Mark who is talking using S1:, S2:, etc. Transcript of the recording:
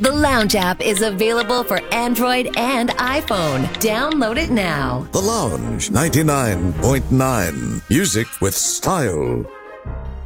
S1: The Lounge app is available for Android and iPhone. Download it now.
S2: The Lounge 99.9. Music with style.